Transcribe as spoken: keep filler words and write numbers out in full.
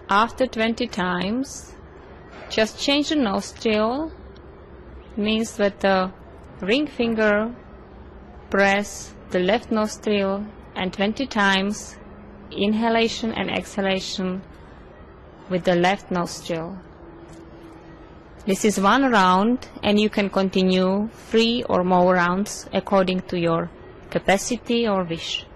After twenty times, just change the nostril, means that the ring finger press the left nostril, and twenty times inhalation and exhalation with the left nostril. This is one round, and you can continue three or more rounds according to your capacity or wish.